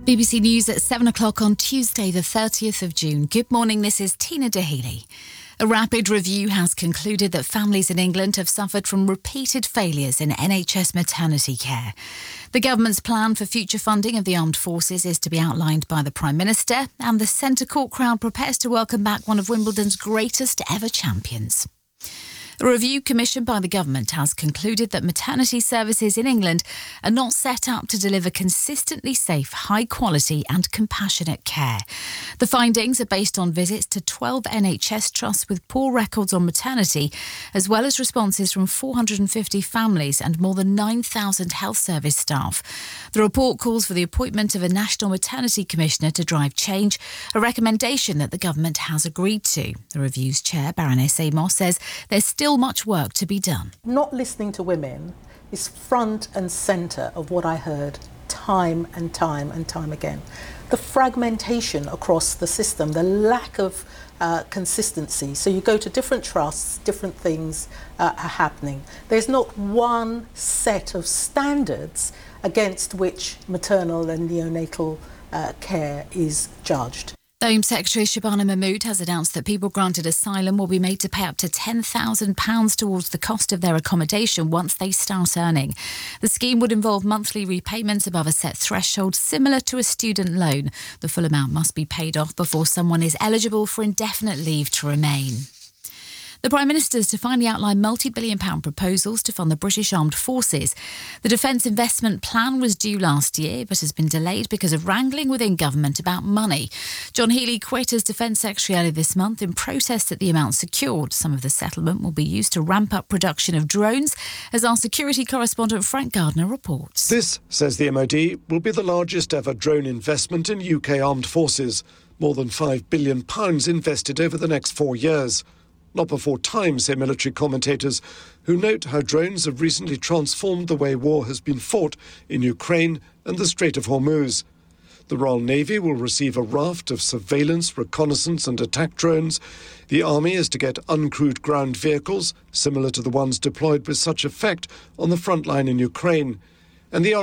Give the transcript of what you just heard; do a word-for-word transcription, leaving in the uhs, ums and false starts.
B B C News at seven o'clock on Tuesday the thirtieth of June. Good morning, this is Tina Dahealy. A rapid review has concluded that families in England have suffered from repeated failures in N H S maternity care. The government's plan for future funding of the armed forces is to be outlined by the Prime Minister, and the Centre Court crowd prepares to welcome back one of Wimbledon's greatest ever champions. A review commissioned by the government has concluded that maternity services in England are not set up to deliver consistently safe, high-quality and compassionate care. The findings are based on visits to twelve N H S trusts with poor records on maternity, as well as responses from four hundred fifty families and more than nine thousand health service staff. The report calls for the appointment of a National Maternity Commissioner to drive change, a recommendation that the government has agreed to. The review's chair, Baroness Amos, says there's still much work to be done. Not listening to women is front and centre of what I heard time and time and time again. The fragmentation across the system, the lack of uh, consistency. So you go to different trusts, different things uh, are happening. There's not one set of standards against which maternal and neonatal uh, care is judged. The Home Secretary Shabana Mahmood has announced that people granted asylum will be made to pay up to ten thousand pounds towards the cost of their accommodation once they start earning. The scheme would involve monthly repayments above a set threshold, similar to a student loan. The full amount must be paid off before someone is eligible for indefinite leave to remain. The Prime Minister's to finally outline multi-billion pound proposals to fund the British Armed Forces. The Defence Investment Plan was due last year, but has been delayed because of wrangling within government about money. John Healey quit as Defence Secretary earlier this month in protest at the amount secured. Some of the settlement will be used to ramp up production of drones, as our security correspondent Frank Gardner reports. This, says the M O D, will be the largest ever drone investment in U K Armed Forces. More than five billion pounds invested over the next four years. Not before time, say military commentators, who note how drones have recently transformed the way war has been fought in Ukraine and the Strait of Hormuz. The Royal Navy will receive a raft of surveillance, reconnaissance and attack drones. The Army is to get uncrewed ground vehicles, similar to the ones deployed with such effect on the front line in Ukraine. And the